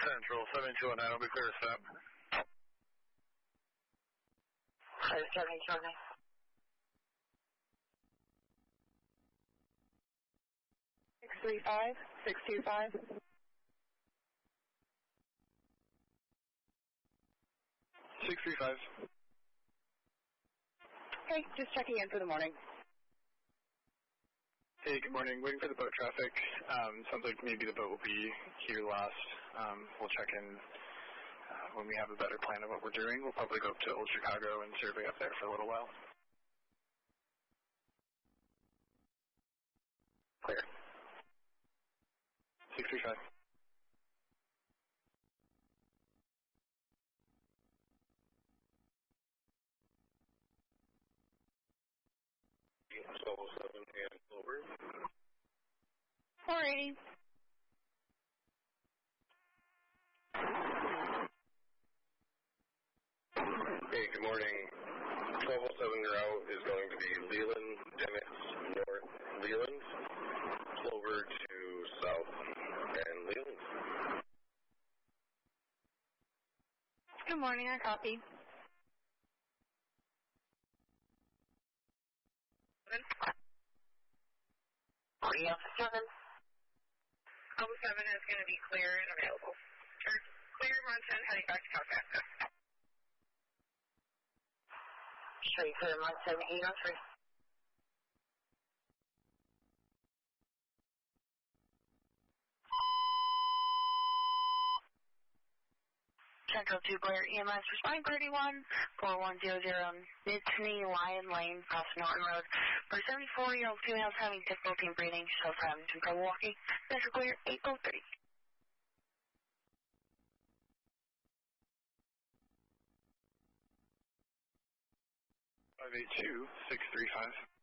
Central 7219, I'll be clear to stop. 7219. 635, 625. 635. Okay, just checking in for the morning. Hey, good morning. Waiting for the boat traffic. Sounds like maybe the boat will be here last. We'll check in when we have a better plan of what we're doing. We'll probably go up to Old Chicago and survey up there for a little while. Clear. 635. Level 7 and over. 480. Hey, good morning. 1207 route is going to be Leland, Dennis, North Leland, Clover to South and Leland. Good morning, I copy. 307. 07 is going to be clear and available. Clear, Monson, heading back to Calcutta. Straight clear, Monson, 803. Central 2 Blair EMS, responding 31-4100, Mid-Sydney, Lion Lane, across Norton Road. For 74-year-old females having difficulty in breathing, she's also having some trouble walking. Central clear, 803. 582 635.